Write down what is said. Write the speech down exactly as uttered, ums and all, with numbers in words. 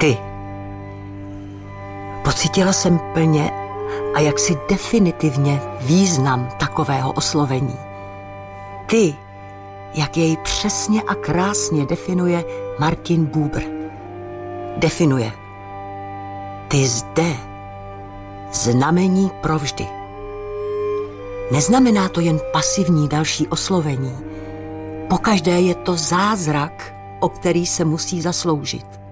Ty. Pocítila jsem plně a jaksi definitivně význam takového oslovení. Ty, jak jej přesně a krásně definuje Martin Buber. Definuje. Ty zde, znamení provždy. Neznamená to jen pasivní další oslovení. Pokaždé je to zázrak, o který se musí zasloužit.